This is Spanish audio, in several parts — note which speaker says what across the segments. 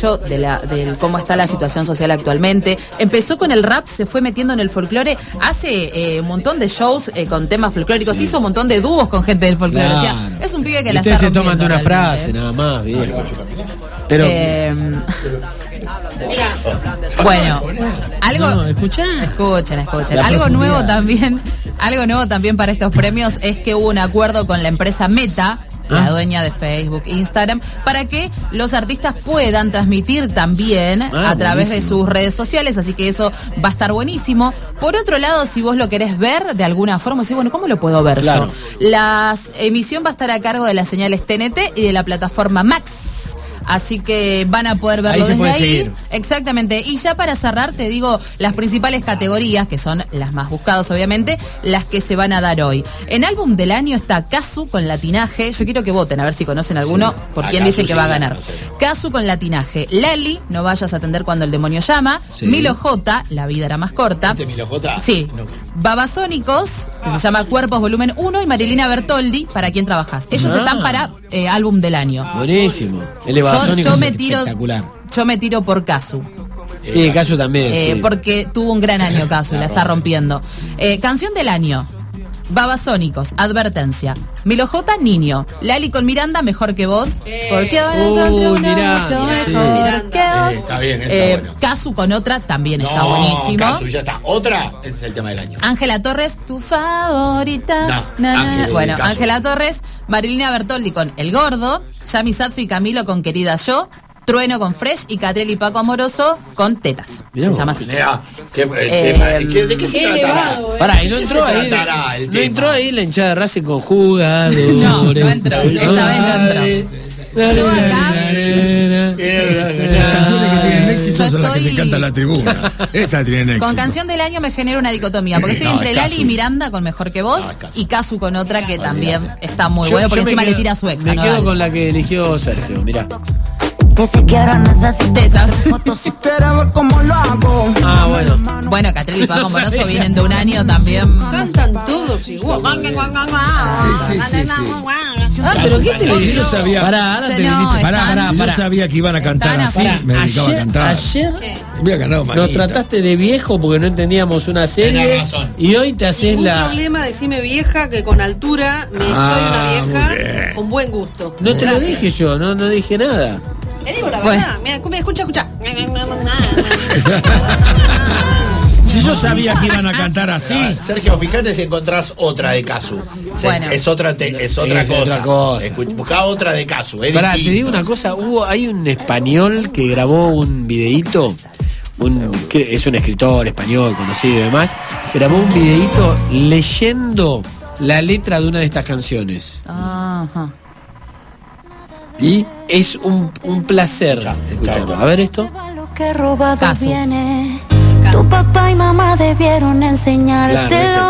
Speaker 1: mucho de cómo está la situación social actualmente. Empezó con el rap, se fue metiendo en el folclore, hace un montón de shows con temas folclóricos, hizo un montón de dúos con gente del folclore. Claro. O sea, es un pibe que la está rompiendo.
Speaker 2: Ustedes se toman de una frase, nada más, viejo. Pero...
Speaker 1: bueno, algo...
Speaker 2: No, escuchen.
Speaker 1: Algo nuevo también para estos premios es que hubo un acuerdo con la empresa Meta, la dueña de Facebook, Instagram, para que los artistas puedan transmitir también a través de sus redes sociales, así que eso va a estar buenísimo. Por otro lado, si vos lo querés ver de alguna forma, decís, bueno, ¿cómo lo puedo ver yo? La emisión va a estar a cargo de las señales TNT y de la plataforma Max. Así que van a poder verlo desde ahí. Seguir. Exactamente. Y ya para cerrar, te digo las principales categorías, que son las más buscadas, obviamente, las que se van a dar hoy. En álbum del año está Casu con Latinaje. Yo quiero que voten, a ver si conocen alguno, por quién dicen que va a ganar. Casu con Latinaje. Lali, No vayas a atender cuando el demonio llama. Sí. Milo J, La vida era más corta.
Speaker 3: ¿Este Milo J?
Speaker 1: Sí. No. Babasónicos, que se llama Cuerpos Volumen 1, y Marilina Bertoldi, ¿Para quién trabajas? Ellos están para álbum del año.
Speaker 2: Buenísimo.
Speaker 1: Yo me tiro por Casu.
Speaker 2: Sí, Casu también.
Speaker 1: Porque tuvo un gran año Casu, la está rompiendo. Canción del año. Babasónicos, Advertencia. Milo J, Niño. Lali con Miranda, Mejor que vos. Porque ahora encontré uno mucho mejor que vos.
Speaker 3: Está bien, está bueno.
Speaker 1: Casu con Otra también está buenísimo.
Speaker 3: Casu, ya está. Otra, ese es el tema del año.
Speaker 1: Ángela Torres, Tu favorita. Bueno, Ángela Torres, Marilina Bertoldi con El Gordo. Yami Sadfi y Camilo con Querida Yo. Trueno con Fresh y Catriel y Paco Amoroso con Tetas. Se llama así.
Speaker 3: ¿De qué se tratará?
Speaker 2: Pará, y no entró ahí. No entró ahí la hinchada de Racing con jugadores.
Speaker 1: No entró. Esta vez no entró. Yo acá.
Speaker 4: Las canciones que tienen éxito son las que se cantan en la tribuna. Esa tienen éxito.
Speaker 1: Con canción del año me genera una dicotomía, porque estoy entre Lali y Miranda con Mejor que vos, y Casu con Otra que también está muy bueno, porque encima le tira a su ex.
Speaker 2: Me quedo con la que eligió Sergio, mirá.
Speaker 5: Que si quieran esas
Speaker 1: Tetas.
Speaker 2: Bueno.
Speaker 1: Bueno, Catriel y Paco Amoroso vienen de un año también.
Speaker 6: Cantan todos igual.
Speaker 4: Sí.
Speaker 2: Pero ¿qué te
Speaker 4: Si yo sabía. Yo sabía que iban a cantar así, me dedicaba a cantar.
Speaker 2: Ayer
Speaker 4: había ganado
Speaker 2: nos trataste de viejo porque no entendíamos una serie. Y hoy te haces
Speaker 6: un problema, decime vieja, que con altura soy una vieja con buen gusto.
Speaker 2: No te lo dije yo, no dije nada.
Speaker 6: Te digo la verdad, mira, escucha.
Speaker 4: Si yo sabía que iban a cantar así.
Speaker 3: Sergio, fíjate si encontrás otra de Casu.
Speaker 1: Bueno.
Speaker 3: Es otra cosa. Buscá otra de Casu.
Speaker 2: Pará, te digo una cosa, hay un español que grabó un videíto, que es un escritor español conocido y demás, grabó un videíto leyendo la letra de una de estas canciones.
Speaker 1: Ajá.
Speaker 2: Y es un placer escucharlo. A ver esto.
Speaker 5: Que robado viene. Tu papá y mamá debieron enseñártelo.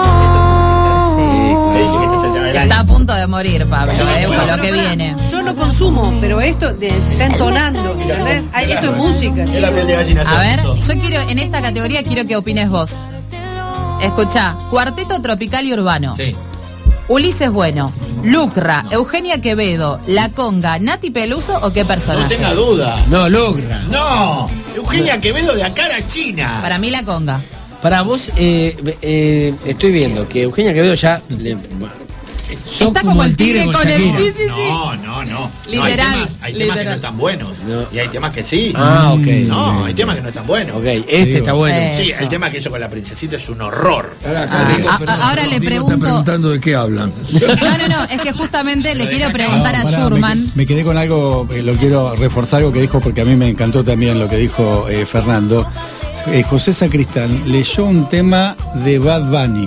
Speaker 1: Está a punto de morir, Pablo, por lo que viene.
Speaker 6: Yo no consumo, pero esto está entonando, ¿entendés? Esto es música, chicos.
Speaker 1: A ver, yo quiero, en esta categoría quiero que opines vos. Escuchá, Cuarteto Tropical y Urbano.
Speaker 3: Sí.
Speaker 1: Ulises Bueno, Lucra, Eugenia Quevedo, La Conga, Nati Peluso o qué personaje?
Speaker 3: No tenga duda.
Speaker 2: No, Lucra.
Speaker 3: No, Eugenia Quevedo de acá a China.
Speaker 1: Para mí La Conga.
Speaker 2: Para vos, estoy viendo que Eugenia Quevedo ya...
Speaker 1: Está como el tigre con el... Sí.
Speaker 3: No.
Speaker 1: Literal.
Speaker 3: Hay temas que no están buenos. Y hay temas que sí.
Speaker 2: Ok.
Speaker 3: No, hay temas que no están buenos.
Speaker 2: Ok, está bueno.
Speaker 3: Sí, el tema que hizo con la princesita es un horror.
Speaker 1: Ahora le pregunto...
Speaker 4: Está preguntando de qué hablan.
Speaker 1: No, es que justamente le quiero preguntar a Schurman.
Speaker 4: Me quedé con algo, lo quiero reforzar algo que dijo, porque a mí me encantó también lo que dijo Fernando. José Sacristán leyó un tema de Bad Bunny.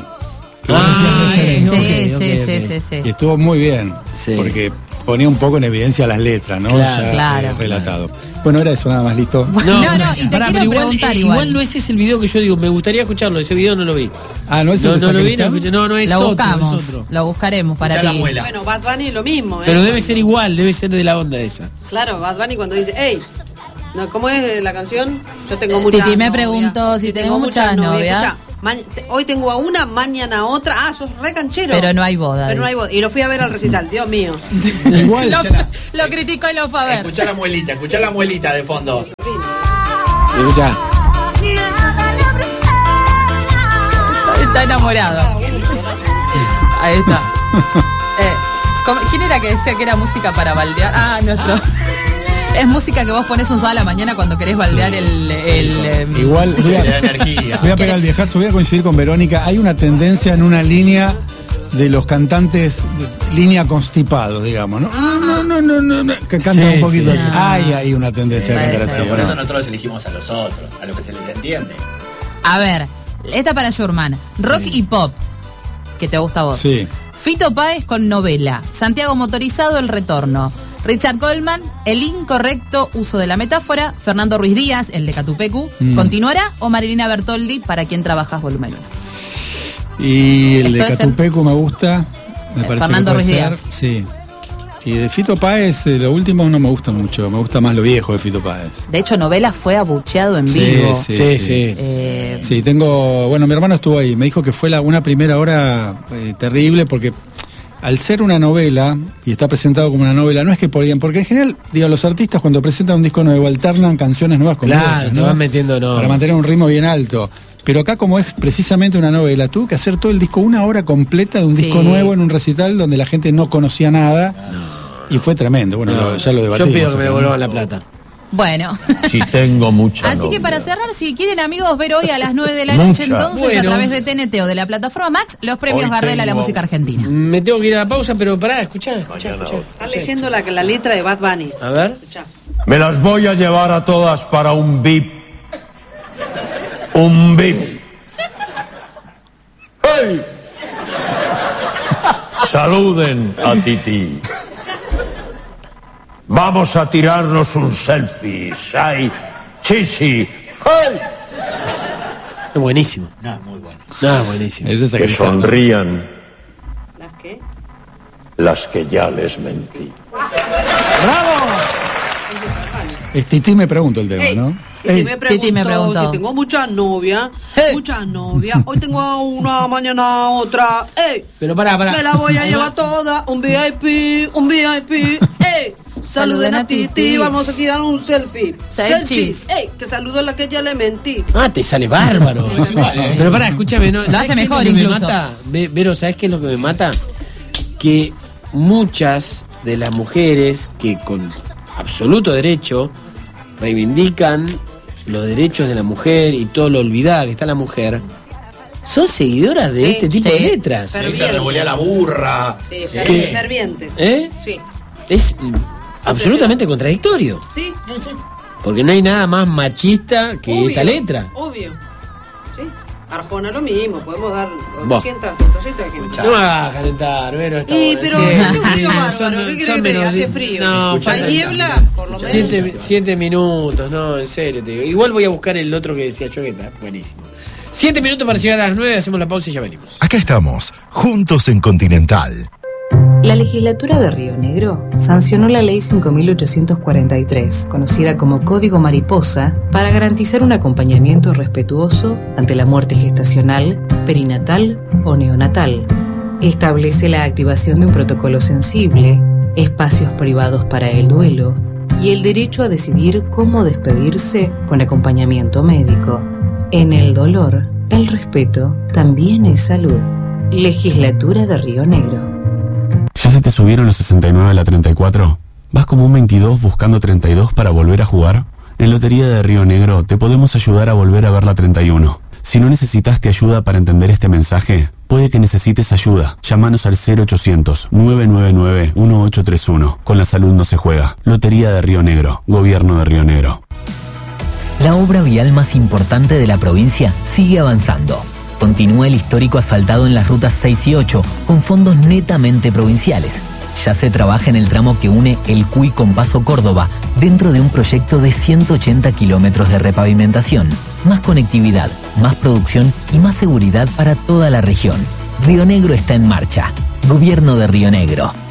Speaker 1: Sí.
Speaker 4: Y estuvo muy bien, porque ponía un poco en evidencia las letras, ¿no?
Speaker 1: Claro.
Speaker 4: Relatado. Bueno, era eso nada más, listo.
Speaker 1: No, y te quiero preguntar
Speaker 2: igual no ese es el video que yo digo, me gustaría escucharlo, ese video no lo vi.
Speaker 4: No es el
Speaker 2: no lo vi, no es
Speaker 1: lo
Speaker 2: otro,
Speaker 1: buscamos,
Speaker 2: es otro.
Speaker 1: Lo buscaremos para ti.
Speaker 6: Bueno, Bad Bunny lo mismo,
Speaker 2: Pero debe ser igual, debe ser de la onda esa.
Speaker 6: Claro, Bad Bunny cuando dice, hey, ¿cómo es la canción? Yo tengo muchas
Speaker 1: Titi me
Speaker 6: novias.
Speaker 1: preguntó si tengo muchas novias.
Speaker 6: Hoy tengo a una, mañana a otra. Ah, sos re canchero.
Speaker 1: Pero no hay boda.
Speaker 6: Pero no hay boda. Y lo fui a ver al recital, Dios mío.
Speaker 4: Igual.
Speaker 1: Lo criticó y lo fue a ver.
Speaker 3: Escuchá la muelita de fondo.
Speaker 2: Escuchá.
Speaker 1: Está enamorado. Ahí está. ¿Quién era que decía que era música para baldear? Ah, nuestro. Es música que vos pones un sábado a la mañana cuando querés baldear
Speaker 4: Igual voy a pegar el viejazo, voy a coincidir con Verónica. Hay una tendencia en una línea de los cantantes, línea constipados, digamos, ¿no? No, que cantan un poquito así. Hay una tendencia a cantar así.
Speaker 3: Por eso nosotros elegimos a los otros, a lo que se les entiende.
Speaker 1: A ver, esta para Schurman. Rock y pop, que te gusta a vos.
Speaker 4: Sí.
Speaker 1: Fito Páez con Novela. Santiago Motorizado, El Retorno. Richard Coleman, El Incorrecto Uso de la Metáfora. Fernando Ruiz Díaz, el de Catupecu. ¿Continuará? O Marilina Bertoldi, Para Quien Trabajas, volumen 1.
Speaker 4: Y el de Catupecu me gusta. Me parece
Speaker 1: Fernando
Speaker 4: que puede
Speaker 1: Ruiz
Speaker 4: ser.
Speaker 1: Díaz.
Speaker 4: Sí. Y de Fito Páez, lo último no me gusta mucho. Me gusta más lo viejo de Fito Páez.
Speaker 1: De hecho, Novela fue abucheado en vivo.
Speaker 4: Sí, tengo... Bueno, mi hermano estuvo ahí. Me dijo que fue una primera hora terrible porque... Al ser una novela, y está presentado como una novela, no es que podían, porque en general, digo, los artistas cuando presentan un disco nuevo alternan canciones nuevas con viejas, ¿no?
Speaker 2: Te van metiendo, no.
Speaker 4: Para mantener un ritmo bien alto. Pero acá, como es precisamente una novela, tuvo que hacer todo el disco, una hora completa de un disco nuevo en un recital donde la gente no conocía nada. Y fue tremendo. Bueno, ya lo debatimos.
Speaker 2: Yo pido que me devuelvan la plata.
Speaker 1: Bueno.
Speaker 7: Si tengo mucha
Speaker 1: Así
Speaker 7: novia.
Speaker 1: que para cerrar, si quieren amigos ver hoy a las 9 de la noche, entonces a través de TNT o de la plataforma Max, los premios Gardel a la música argentina.
Speaker 2: Me tengo que ir a la pausa, pero pará, escuchá.
Speaker 6: Está leyendo la letra de Bad Bunny.
Speaker 2: A ver.
Speaker 6: Escuchá.
Speaker 7: Me las voy a llevar a todas para un VIP. Un VIP. ¡Hey! Saluden a Titi. Vamos a tirarnos un selfie. ¡Ay! ¡Chisi! ¡Hey!
Speaker 2: Es buenísimo.
Speaker 3: Muy bueno.
Speaker 2: Buenísimo.
Speaker 4: Es esa
Speaker 7: Que sonrían
Speaker 6: ¿Las qué?
Speaker 7: las que ya les mentí.
Speaker 4: Es Titi me pregunto el tema, ¿no?
Speaker 6: Titi me preguntó
Speaker 1: si
Speaker 6: tengo muchas novias. Hoy tengo a una, mañana a otra.
Speaker 2: Pero pará.
Speaker 6: Me la voy a llevar toda. Un VIP. Saluden a Titi, vamos a tirar un selfie.
Speaker 1: Selfies.
Speaker 6: Que saludo a la que ya le mentí.
Speaker 2: Te sale bárbaro. Pero pará, escúchame, ¿no?
Speaker 1: Lo hace mejor
Speaker 2: qué es lo que
Speaker 1: incluso.
Speaker 2: me mata? Vero, ¿sabés qué es lo que me mata? Que muchas de las mujeres que con absoluto derecho reivindican los derechos de la mujer y todo lo olvidada que está la mujer, son seguidoras de este tipo de letras.
Speaker 3: Se revolea la burra.
Speaker 6: Sí, fervientes. Sí.
Speaker 2: Es absolutamente contradictorio.
Speaker 6: Sí.
Speaker 2: Porque no hay nada más machista que esta letra.
Speaker 6: Obvio. Sí. Arjona lo mismo, podemos dar 200 ejemplos.
Speaker 2: No me hagas calentar, Vero.
Speaker 6: Pero hace un frío bárbaro, ¿qué crees que te diga? Hace frío.
Speaker 2: No,
Speaker 6: ¿hay niebla? Por lo menos.
Speaker 2: 7 minutos, no, en serio te digo. Igual voy a buscar el otro que decía Choqueta, buenísimo. 7 minutos para llegar a las 9, hacemos la pausa y ya venimos.
Speaker 8: Acá estamos, juntos en Continental.
Speaker 9: La legislatura de Río Negro sancionó la Ley 5.843, conocida como Código Mariposa, para garantizar un acompañamiento respetuoso ante la muerte gestacional, perinatal o neonatal. Establece la activación de un protocolo sensible, espacios privados para el duelo y el derecho a decidir cómo despedirse con acompañamiento médico. En el dolor, el respeto también es salud. Legislatura de Río Negro.
Speaker 10: ¿Ya se te subieron los 69 a la 34? ¿Vas como un 22 buscando 32 para volver a jugar? En Lotería de Río Negro te podemos ayudar a volver a ver la 31. Si no necesitaste ayuda para entender este mensaje, puede que necesites ayuda. Llámanos al 0800-999-1831. Con la salud no se juega. Lotería de Río Negro. Gobierno de Río Negro.
Speaker 11: La obra vial más importante de la provincia sigue avanzando. Continúa el histórico asfaltado en las rutas 6 y 8, con fondos netamente provinciales. Ya se trabaja en el tramo que une el Cuy con Paso Córdoba, dentro de un proyecto de 180 kilómetros de repavimentación. Más conectividad, más producción y más seguridad para toda la región. Río Negro está en marcha. Gobierno de Río Negro.